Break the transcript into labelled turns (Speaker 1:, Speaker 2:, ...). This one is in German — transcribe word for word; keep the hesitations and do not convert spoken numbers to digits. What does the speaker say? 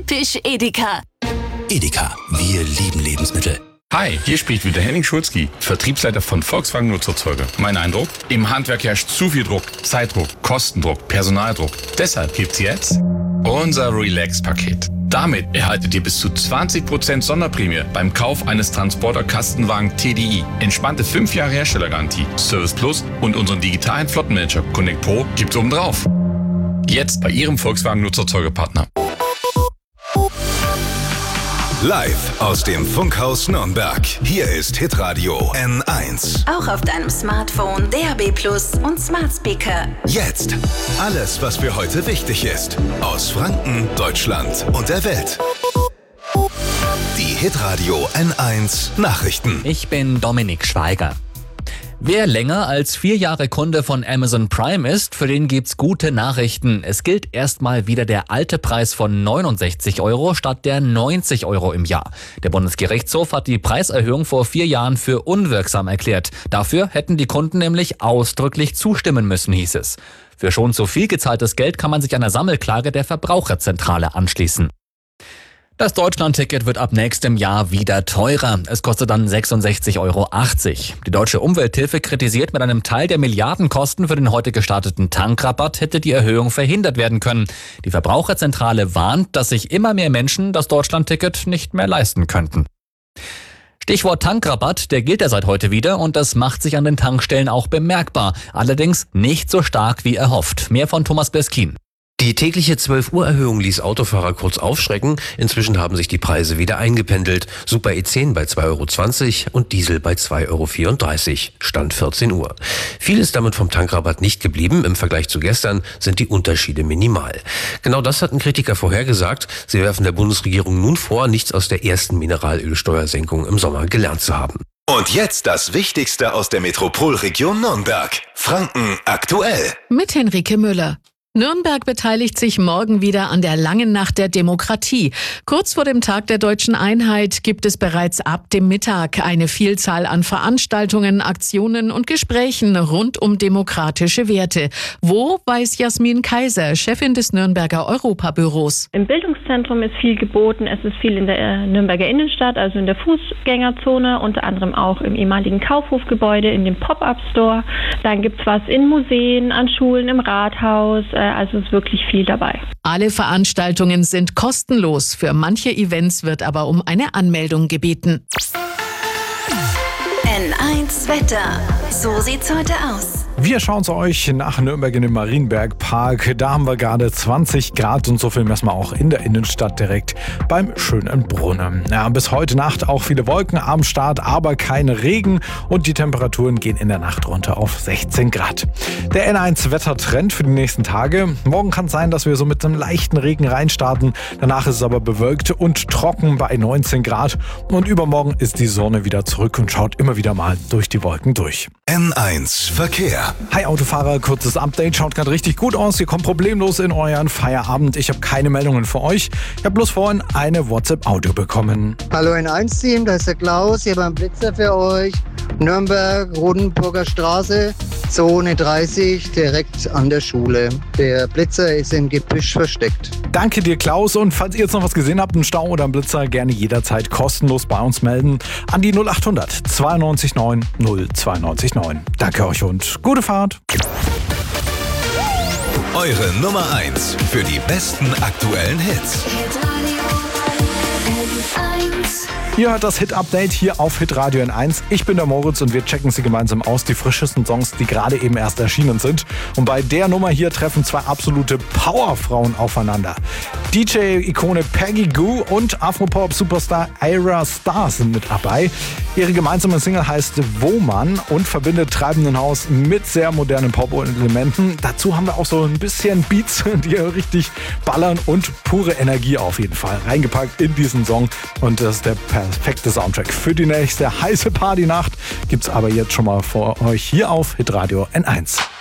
Speaker 1: Typisch Edeka.
Speaker 2: Edeka, wir lieben Lebensmittel.
Speaker 3: Hi, hier spricht wieder Henning Schulzki, Vertriebsleiter von Volkswagen Nutzerzeuger. Mein Eindruck? Im Handwerk herrscht zu viel Druck, Zeitdruck, Kostendruck, Personaldruck. Deshalb gibt's jetzt unser Relax-Paket. Damit erhaltet ihr bis zu zwanzig Prozent Sonderprämie beim Kauf eines Transporter-Kastenwagen T D I. Entspannte fünf Jahre Herstellergarantie, Service Plus und unseren digitalen Flottenmanager Connect Pro gibt's obendrauf. Jetzt bei Ihrem Volkswagen Nutzerzeugerpartner.
Speaker 4: Live aus dem Funkhaus Nürnberg. Hier ist Hitradio N eins.
Speaker 1: Auch auf deinem Smartphone, D A B Plus und Smart Speaker.
Speaker 4: Jetzt alles, was für heute wichtig ist. Aus Franken, Deutschland und der Welt. Die Hitradio N eins Nachrichten.
Speaker 5: Ich bin Dominik Schweiger. Wer länger als vier Jahre Kunde von Amazon Prime ist, für den gibt's gute Nachrichten. Es gilt erstmal wieder der alte Preis von neunundsechzig Euro statt der neunzig Euro im Jahr. Der Bundesgerichtshof hat die Preiserhöhung vor vier Jahren für unwirksam erklärt. Dafür hätten die Kunden nämlich ausdrücklich zustimmen müssen, hieß es. Für schon zu viel gezahltes Geld kann man sich einer Sammelklage der Verbraucherzentrale anschließen. Das Deutschlandticket wird ab nächstem Jahr wieder teurer. Es kostet dann sechsundsechzig Euro achtzig. Die Deutsche Umwelthilfe kritisiert, mit einem Teil der Milliardenkosten für den heute gestarteten Tankrabatt hätte die Erhöhung verhindert werden können. Die Verbraucherzentrale warnt, dass sich immer mehr Menschen das Deutschlandticket nicht mehr leisten könnten. Stichwort Tankrabatt, der gilt ja seit heute wieder und das macht sich an den Tankstellen auch bemerkbar. Allerdings nicht so stark wie erhofft. Mehr von Thomas Beskin.
Speaker 6: Die tägliche zwölf Uhr Erhöhung ließ Autofahrer kurz aufschrecken. Inzwischen haben sich die Preise wieder eingependelt. Super E zehn bei zwei Euro zwanzig und Diesel bei zwei Euro vierunddreißig. Stand vierzehn Uhr. Viel ist damit vom Tankrabatt nicht geblieben. Im Vergleich zu gestern sind die Unterschiede minimal. Genau das hatten Kritiker vorhergesagt. Sie werfen der Bundesregierung nun vor, nichts aus der ersten Mineralölsteuersenkung im Sommer gelernt zu haben.
Speaker 4: Und jetzt das Wichtigste aus der Metropolregion Nürnberg. Franken aktuell.
Speaker 7: Mit Henrike Müller. Nürnberg beteiligt sich morgen wieder an der langen Nacht der Demokratie. Kurz vor dem Tag der Deutschen Einheit gibt es bereits ab dem Mittag eine Vielzahl an Veranstaltungen, Aktionen und Gesprächen rund um demokratische Werte. Wo, weiß Jasmin Kaiser, Chefin des Nürnberger Europabüros.
Speaker 8: Im Bildungszentrum ist viel geboten. Es ist viel in der Nürnberger Innenstadt, also in der Fußgängerzone, unter anderem auch im ehemaligen Kaufhofgebäude, in dem Pop-Up-Store. Dann gibt's was in Museen, an Schulen, im Rathaus. Also ist wirklich viel dabei.
Speaker 7: Alle Veranstaltungen sind kostenlos. Für manche Events wird aber um eine Anmeldung gebeten.
Speaker 1: N eins Wetter. So sieht's heute aus.
Speaker 9: Wir schauen zu euch nach Nürnberg in den Marienbergpark. Da haben wir gerade zwanzig Grad und so viel messen wir auch in der Innenstadt direkt beim schönen Brunnen. Ja, bis heute Nacht auch viele Wolken am Start, aber kein Regen und die Temperaturen gehen in der Nacht runter auf sechzehn Grad. Der N eins Wettertrend für die nächsten Tage. Morgen kann es sein, dass wir so mit einem leichten Regen reinstarten. Danach ist es aber bewölkt und trocken bei neunzehn Grad. Und übermorgen ist die Sonne wieder zurück und schaut immer wieder mal durch die Wolken durch.
Speaker 4: N eins Verkehr.
Speaker 9: Hi Autofahrer, kurzes Update. Schaut gerade richtig gut aus. Ihr kommt problemlos in euren Feierabend. Ich habe keine Meldungen für euch. Ich habe bloß vorhin eine WhatsApp-Audio bekommen.
Speaker 10: Hallo N eins Team, da ist der Klaus. Hier beim Blitzer für euch. Nürnberg, Rodenburger Straße, Zone dreißig, direkt an der Schule. Der Blitzer ist im Gebüsch versteckt.
Speaker 9: Danke dir, Klaus. Und falls ihr jetzt noch was gesehen habt, einen Stau oder einen Blitzer, gerne jederzeit kostenlos bei uns melden. An die null achthundert zweiundneunzig neun null zweiundneunzig neun. Danke euch und gute Fahrt.
Speaker 4: Eure Nummer eins für die besten aktuellen Hits.
Speaker 9: Ihr hört das Hit-Update hier auf Hitradio N eins. Ich bin der Moritz und wir checken sie gemeinsam aus, die frischesten Songs, die gerade eben erst erschienen sind. Und bei der Nummer hier treffen zwei absolute Powerfrauen aufeinander. D J-Ikone Peggy Gou und Afropop-Superstar Ira Star sind mit dabei. Ihre gemeinsame Single heißt Woman und verbindet treibenden Haus mit sehr modernen Pop-Elementen. Dazu haben wir auch so ein bisschen Beats, die richtig ballern und pure Energie auf jeden Fall reingepackt in diesen Song. Und das ist der perfekte Soundtrack für die nächste heiße Partynacht. Gibt's aber jetzt schon mal für euch hier auf Hitradio N eins.